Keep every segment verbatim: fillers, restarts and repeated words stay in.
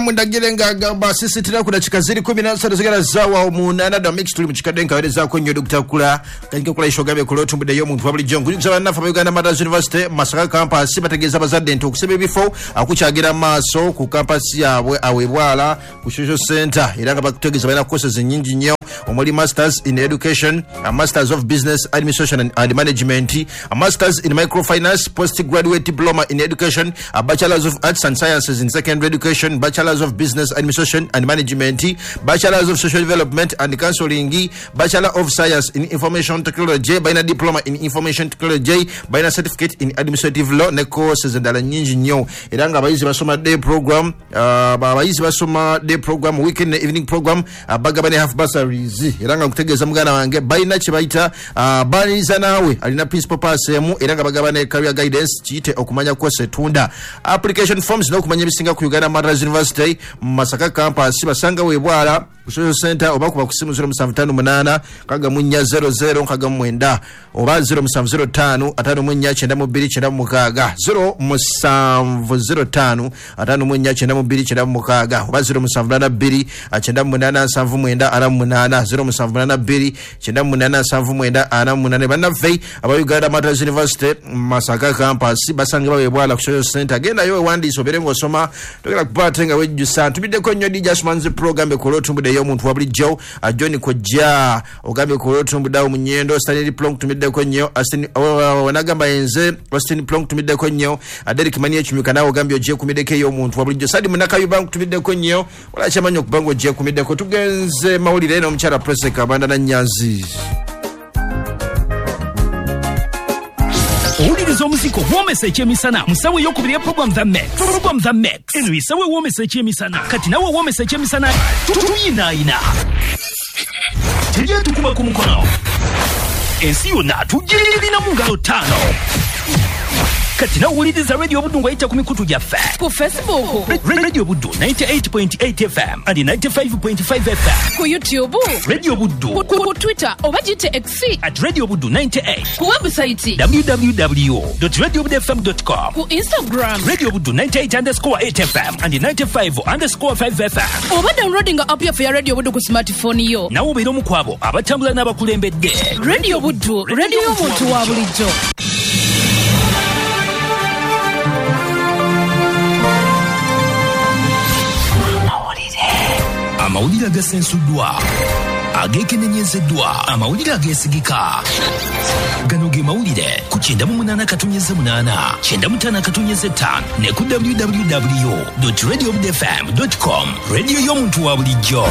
mundagire ngagamba sisitira kuna chikaziri kumi na sita zigala zawa umunana da mix tuli mchikadenga wereza ko nyodo kutakula kanike kula ishogabe kulo tumbude yo muntu wabuli jongo nzaba nafa Uganda Mothers University Masaka campus bategeza bazadde nto kusebe bifo akuchagira maso ku campus yabwe awebwala ku social center iranga bakutegeza bana courses nyingi nyo omuli masters in education, a masters of business administration and, and management, a masters in microfinance, postgraduate diploma in education, a bachelor's of arts and sciences in secondary education, bachelor's of business administration and management, bachelor's of social development and counseling, bachelor of science in information technology, bina diploma in information technology, bina certificate in administrative law, ne courses and nyingi nyo. Iranga abayizi basoma day program, uh, abayizi basoma day program, weekend evening program, uh, bagabane half bursaries. Iranga kutegeza mugana wange baina chibaita uh, baniza nawe alina principal pass yemu iranga bagabane career guidance chite okumanya ko setunda application forms no kumanya bisinga ku Uganda Mothers University Masaka campus basanga webwala social center obakuba kusimu zero seven five eight kaga munya zero zero kaga mwenda oba zero seven zero five atano munya chenda mubiri chenda mukaga zero seven zero five atano munya chenda mubiri chenda mukaga oba zero seven nine two chenda munana seven mwenda ara munana zero seven nine two chenda munana seven mwenda ara munana bana vei aba Uganda Mothers University Masaka campus basanga babebwala ku social center genda yo wandi soberengo soma tokera kupatenga weju santu bideko nyo dijasmanzi program ko lotumbude yo muntu wabuli jo ajoni ko ja ogambe ko lotumbuda umunyendo stanley plonk tumide ko nyo asini wanagamba enze stanley plonk tumide ko nyo aderiki manie chimika nawo gambe oje kumideke yo muntu wabuli jo sadi munaka yubank tumide ko nyo wala chamanyo kubango je kumide ko tugenze mawulire no mchara press kabanda na nyazi Ulizo muziko womese chemisana musawe yokubiriye program the mix program the mix enu isawe womese chemisana kati nawe womese chemisana tuyina ina tuje tukuba kumukono ensiyo na tujiri na mungalo tano kati na ulidiza radio budu ngwaita kumikutu ya fa ku Facebook radio budu ninety-eight point eight F M and ninety-five point five F M ku YouTube radio budu ku Twitter obajite X at radio budu ninety-eight ku website w w w dot radio budu f m dot com ku Instagram radio budu ninety-eight underscore eight F M and ninety-five underscore five F M oba downloading app ya radio budu ku smartphone yo na ubiro mukwabo abatambula n'abakulembedde radio budu radio y'omuntu wa bulijjo. Amawulira gasensudwa agekenenyezeddwa amawulira agesigika gano ge mawulire ku kyenda mu munana katonyeze munana kyenda mu ttaano katonyeze ttaano ne ku w w w dot radio budu f m dot com radio y'omuntu wa bulijjo.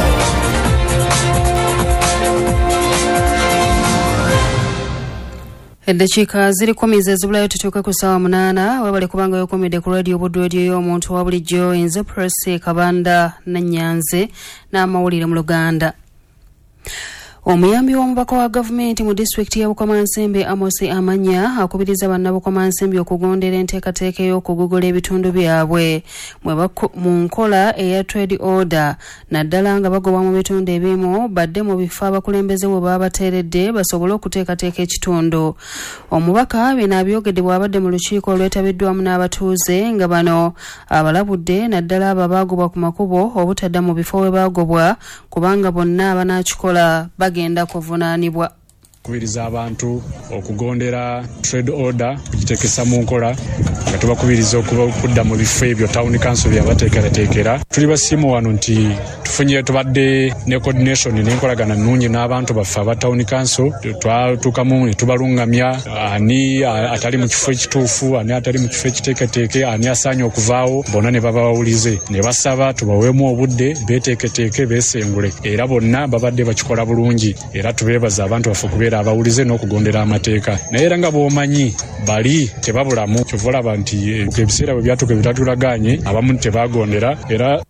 Eddakiika ziri kumi zezibulayo tutuuke ku ssaawa munana webale kubanga yokomedde ku radio budu radio y'omuntu wa bulijjo enze press kabanda na nyanze n'amawulire mu Luganda. Omuyambi w'omubaka wa gavumenti mu district ya Bukomansembe Amos Amanya akubiriza banna Bukomansembe okugondera enteekateeka y'okugogola ebitundu byabwe mu nkola eya trade order naddala nga bagoba mu bitundu ebimu badde mu bifo abakulembeze bwe baba bateeredde basobole okuteekateeka ekitundu. Omubaka bino abyogedde bw'abadde mu lukiiko olwetabiddwamu n'abatuuze nga bano abalabudde naddala abo abaagobwa ku makubo obutadda mu bifo we baagobwa kubanga bonna abanaakikola bagenda kuvunaanibwa. Kubiriza abantu okugondera trade order kugitekesa mu nkola nga tubakubiriza okuba okudda mu bifo ebyo town council byabateekerateekera. Tuli basimu wano nti tufunye tubadde ne coordination n'enkolagana nnungi n'abantu baffe aba town council twatuukamu ne tubalungamya ani atali mu kifo ekituufu ani atali mu kifo ekiteeketeeke ani asaanye okuvaawo bonna ne babawulize ne basaba tubaweemu obudde beeteeketeeke beesengule era bonna babadde bakikola bulungi era tubeebaza abantu baffe okubeera abawulize n'okugondera amateeka naye era nga bw'omanyi bali tebabulamu kyovulaba nti ebiseera bwe byatuuka ebitatulaganye abamu tebagondera era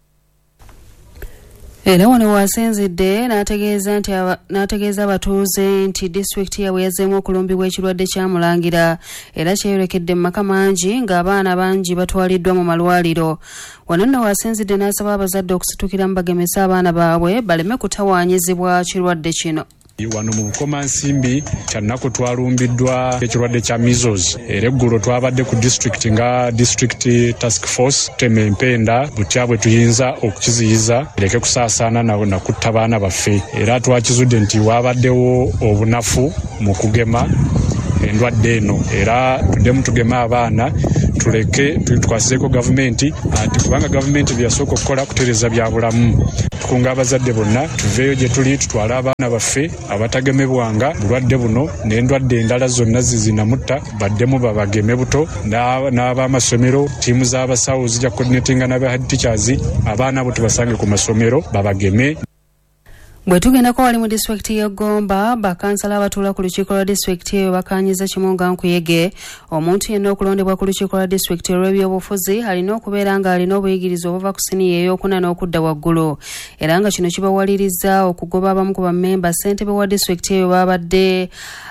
Era wano wasenzedde n'ategeeza nti n'ategeeza abatuuze nti district yabwe yazzeemu okulumbibwa ekirwadde kya mulangira era kyeyolekedde mu maka mangi ng'abaana bangi batwaliddwa mu malwaliro. Wano nno wasenzedde n'asaba abazadde okusitukira mu bagemesa abaana baabwe baleme kutawaanyizibwa kirwadde kino. wano mu Bukomansimbi kyannako twalumbiddwa ekirwadde kya measles era eggulo twabadde ku district nga district task force tema empenda butya bwe tuyinza okukiziyiza ereke kusaasaana nawo nakutta baana baffe era twakizudde nti wabaddewo obunafu mu kugema endwadde eno era tuddemu tugema abaana tuleke tukwasizeko gavumenti ati kubanga gavumenti byasooka okukola kutereza bya bulamu tukunga abazadde bonna tuveeyo gye tuli tutwala abaana baffe abatagemebwanga bulwadde buno n'endwadde endala zonna zizinamutta baddemu babageme buto n'ab'amasomero ttiimu z'abasawo zijja coordinatinga n'aba head teachers abaana abo tubasange ku masomero babageme. Bwe tugendako wali mu disitulikiti y'e Gomba bakansala abatuula ku lukiiko lwa disitulikiti eyo bakanyiza Kimunga Nkuyege omuntu yenna okulondebwa ku lukiiko lwa disitulikiti olw'ebyobufuzi alina okubeera nga alina obuyigiriza obuva ku siniya ey'okuna n'okudda waggulu era nga kino kibawaliriza okugoba abamu ku bammemba ssentebe wa disitulikiti eyo babadde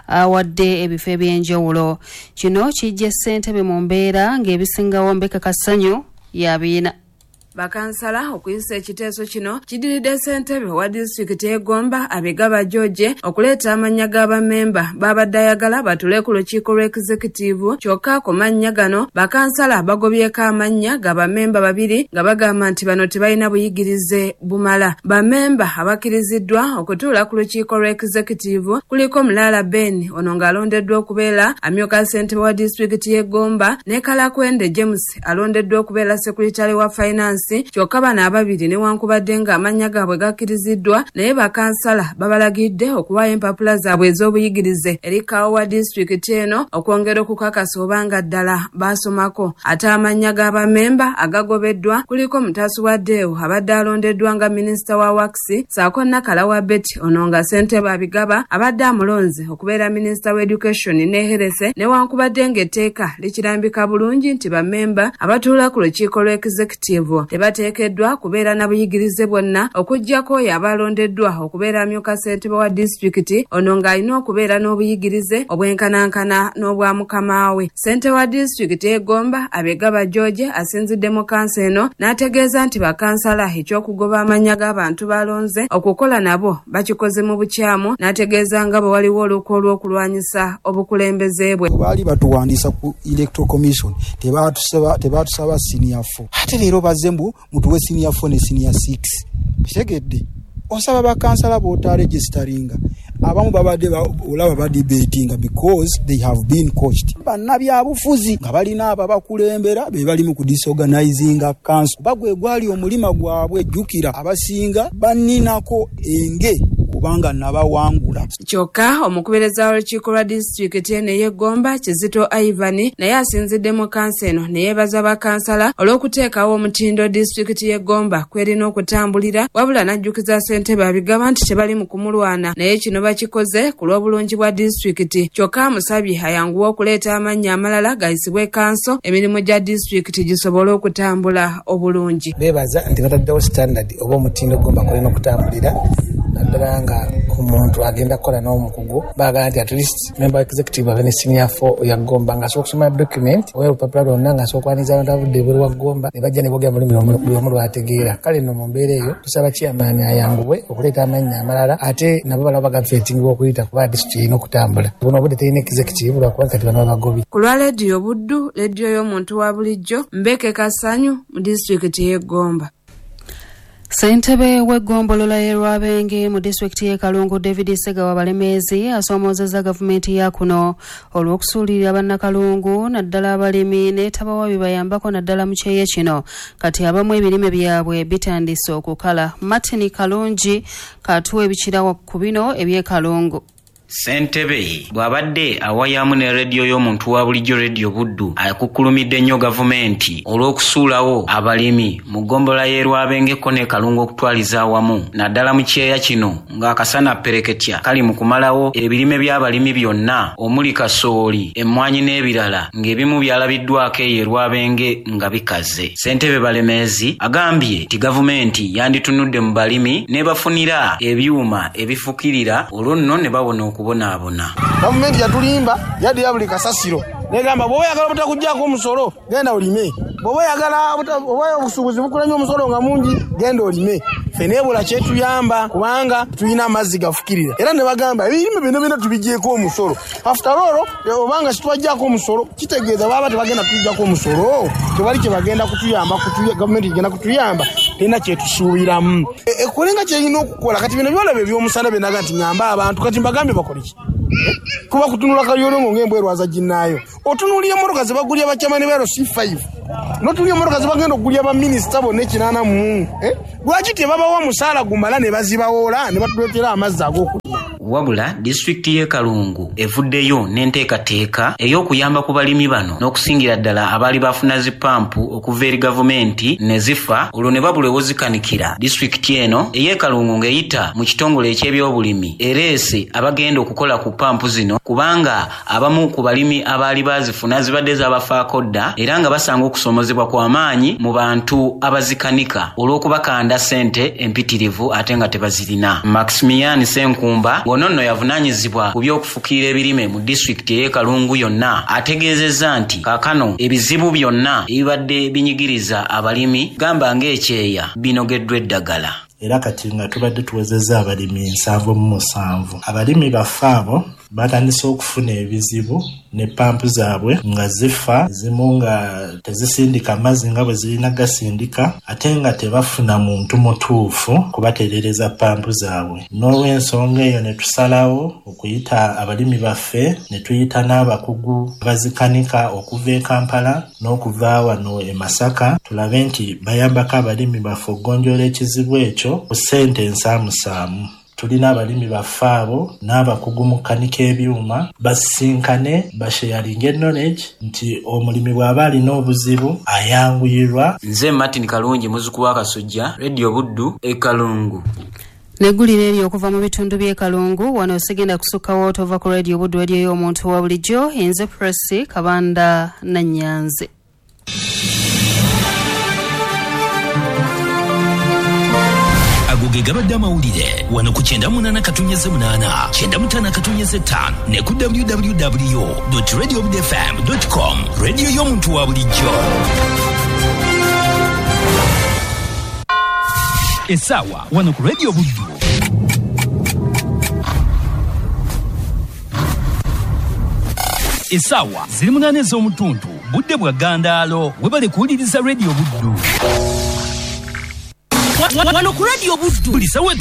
awadde ebifo eby'enjawulo. Kino kijja ssentebe mu mbeera ng'ebisingawo Mbeke Kasanyu yabiina. Bakansala okuyisa ekiteeso kino kidiridde ssentebe wa disitulikiti y'e Gomba Abigaba George okuleeta amannya g'abamemba babadde ayagala batule ku lukiiko lw'executive kyokka ku mannya gano bakansala bagobyeko amannya g'abamemba babiri nga bagamba nti bano tebalina buyigirize bumala. Bamemba abakkiriziddwa okutuula ku lukiiko lw'executive kuliko Mulala Ben ono ng'alondeddwa okubeera amyuka ssentebe wa disitulikiti y'e Gomba ne Kalakwende James alondeddwa okubeera sekuritale wa finance kyokka bano ababiri newankubadde nga amannya gaabwe gakkiriziddwa naye bakansala babalagidde okuwaayo empapula zaabwe ez'obuyigirize eri kaawo wa disitulikiti eno okwongera okukakasa obanga ddala baasomako. Ate amannya g'abamemba agagobeddwa kuliko Mutasu wa Deo abadde alondeddwa nga minisita wa wakisi saako Nakala wa Betty ono nga ssentebe Abigaba abadde amulonze okubeera minisita wa education ne herese newankubadde ng'etteeka likirambika bulungi nti bamemba abatuula ku lukiiko lw'executive tebateekeddwa kubeera na buyigirize bwonna okuggyako oyo abalondeddwa okubeera amyuka ssentebe wa disitulikiti ono ng'alina okubeera n'obuyigirize obwenkanankana n'obwa mukama we. Ssentebe wa disitulikiti y'e Gomba Abigaba George asinziddemu kansa eno n'ategeeza nti bakansala ekyokugoba amannya g'abantu balonze okukola nabo bakikoze mu bukyamu n'ategeeza nga bwe waliwo olukwa olw'okulwanyisa obukulembeze bwe. Baali batuwandiisa ku electoral commission tebatusaba tebatusaba senior four ate leero bazembu mutuwe senior four ne senior six kitegedde osaba bakansala bota registeringa abamu babadde olaba ba debatinga because they have been coached bannabyabufuzi nga balina ababakulembera be bali mu kudisorganizinga council bagwe gwali omulima gwabwe jjukira abasinga banninako enge kubanga nabawangula. Kyokka omukubereza w'olukiiko lwa disitulikiti eno y'e Gomba Kizito Ivan naye asinziddemu kansa eno ne yeebaza bakansala olw'okuteekawo omutindo disitulikiti y'e Gomba kwerina okutambulira wabula n'ajjukiza ssentebe Abigaba nti tebali mu kumulwana naye kino bakikoze ku lw'obulungi bwa disitulikiti. Kyokka amusabye ayanguwe okuleeta amannya amalala gayisibwe kanso emirimu gya disitulikiti gisobole okutambula obulungi. Beebaza nti bataddewo standard oba omutindo Gomba kulina okutambulira naddala nga omuntu agenda kukola n'omukugu baagala nti at least member executive ave ne senior four ya Gomba nga asobola okusoma document oba olupapula lwonna nga asobola okwaniriza abantu abudde ebweru wa Gomba ne bajja ne boogera mulimi buli omu lwategeera. Kale nno mu mbeera eyo tusaba chairman ayanguwe okuleeta amannya amalala ate nabo balaba bagafeetingibwa okuyita kuba disitulikiti erina okutambula buno obudde terina executive lwakuba kati bano babagobi. Ku lwa leediyo Buddu, leediyo y'omuntu wa bulijjo, Mbeke Kasanyu mu disitulikiti y'e Gomba. Ssentebe w'eggombolola y'e Rwabenge mu disitulikiti y'e Kalungu David Segawa Balemeezi asoomoozezza gavumenti ya kuno olw'okusuulirira bannakalungu naddala abalimi n'etabawa bibayambako naddala mu kyeya kino kati abamu ebirime byabwe bitandise okukala. Martin Kalungi katuwa ebikira ku bino eby'e Kalungu. Ssentebe bw'abadde awayamu ne rediyo y'omuntu wa bulijjo rediyo Buddu akukkulumidde nnyo gavumenti olw'okusuulawo abalimi mu ggombolola y'e Rwabengeko ne Kalungu okutwaliza awamu naddala mu kyeya kino ng'akasana pereketya kali mu kumalawo ebirime by'abalimi byonna omuli kasooli emmwanyi n'ebirala ng'ebimu byalabiddwako eyo e Rwabenge nga bikaze. Ssentebe Balemeezi agambye nti gavumenti yanditunudde mu balimi n'ebafunira ebyuma ebifukirira olwo nno ne babona oku kubonaabona. Gavumenti yatulimba yadde ya buli kasasiro negamba bw'oba oyagala butakuggyako omusolo genda olime, bw'oba oyagala oba obusuubuzi bukulanya omusolo nga mungi genda olime. fenebula kyetuyamba kubanga tulina amazzi gafukirira era ne bagamba ebirime bino bino tubigyeko omusolo after all obanga kitwajjako omusolo kitegeeza baba tebagenda tujjako omusolo tewali kyebagenda kutuyamba gavumenti igenda kutuyamba tena kyetusuubiramu ekolenga kyerina okukola kati bino byolaba ebyomusana benaga nti nyamba abantu kati mbagambe bakoleki kuba kutunula kalyolongo ng'embwerwaza ginnaayo otunuulya emmotoka ze bagulya bakyamani ba C five n'otulya emmotoka ze bagenda okugulya baminisita bonna ekinaana mu lwaki tebabawa musaala gumala ne bazibawoola ne batuleetera amazzi ag'okulya wabula disitulikiti y'e Kalungu evuddeyo n'enteekateeka ey'okuyamba ku balimi bano n'okusingira ddala abaali bafuna zipampu okuva eri gavumenti ne zifa olwo ne babula ewozikanikira. Disitulikiti eno ey'e Kalungu ng'eyita mu kitongole eky'ebyobulimi ereese abagenda okukola ku pampu zino kubanga abamu ku balimi abaali bazifuna zibadde z'abafaako dda era nga basanga okusomozebwa kw'amaanyi mu bantu abazikanika olw'okubakanda ssente empitirivu ate nga tebazirina. Maximian Senkumba nonno yavunaanyizibwa ku by'okufukiira ebirime mu disitulikiti ey'e Kalungu yonna ategeezezza nti kaakano ebizibu byonna ebibadde binyigiriza abalimi gamba ng'ekyeya binogeddwa eddagala. Era kati nga tubadde tuwezezza abalimi nsanvu mu musanvu. Abalimi baffe abo batandise okufuna ebizibu ne pampu zaabwe nga zifa zimu nga tezisindika amazzi nga bwe zirina gasindika ate nga tebafuna muntu mutuufu kubatereereza pampu zaabwe. N'olw'ensonga eyo ne tusalawo okuyita abalimi baffe ne tuyita n'abakugu abazikanika okuva e Kampala n'okuva wano e Masaka tulabe nti bayambako abalimi baffe okugonjoola ekizibu ekyo ku ssente ensaamusaamu. Tulina abalimi baffe abo n'abakugu mu kkanika ebyuma basisinkane basharinge knowledge nti omulimi bw'aba alina obuzibu ayanguyirwa. Nze Martin Kalungi muzzukulu wa Kasujja, Radio Buddu e Kalungu. Neggulira eryo okuva mu bitundu by'e Kalungu wano sigenda kusukkawo otova ku Radio Buddu radio y'omuntu wa bulijjo enze Press Kabanda Nanyanze. Agoge gabadde amawulire wano ku kyenda munana katunnyeze munana kyenda mutaana katunnyeze ttaano ne ku w w w dot radio buddu f m dot com radio y'omuntu wa bulijjo. Essaawa wano ku Radio Buddu. Essaawa ziri munaana ez'omutuntu budde bwa Gandaalo webale kuwuliriza Radio Buddu. Wano ku Radio Buddu. Buli sawa